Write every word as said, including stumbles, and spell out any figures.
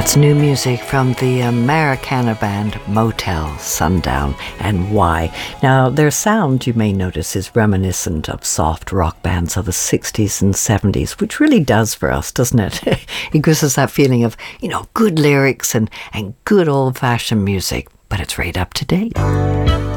That's new music from the Americana band Motel Sundown. And why? Now, their sound, you may notice, is reminiscent of soft rock bands of the sixties and seventies, which really does for us, doesn't it? It gives us that feeling of, you know, good lyrics and, and good old-fashioned music, but it's right up to date.